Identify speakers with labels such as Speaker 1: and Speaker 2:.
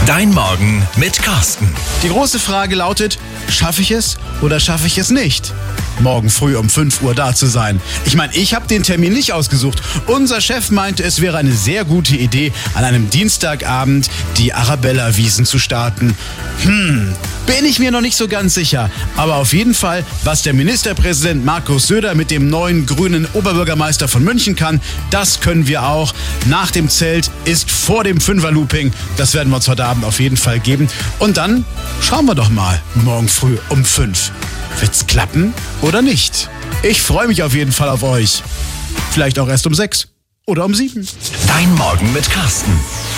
Speaker 1: Dein Morgen mit Carsten.
Speaker 2: Die große Frage lautet, schaffe ich es oder schaffe ich es nicht? Morgen früh um 5 Uhr da zu sein. Ich meine, ich habe den Termin nicht ausgesucht. Unser Chef meinte, es wäre eine sehr gute Idee, an einem Dienstagabend die Arabella-Wiesn zu starten. Bin ich mir noch nicht so ganz sicher. Aber auf jeden Fall, was der Ministerpräsident Markus Söder mit dem neuen grünen Oberbürgermeister von München kann, das können wir auch. Nach dem Zelt ist vor dem Fünfer-Looping. Das werden wir uns heute Abend auf jeden Fall geben. Und dann schauen wir doch mal morgen früh um 5. Wird's klappen oder nicht? Ich freue mich auf jeden Fall auf euch. Vielleicht auch erst um 6 oder um 7.
Speaker 1: Dein Morgen mit Carsten.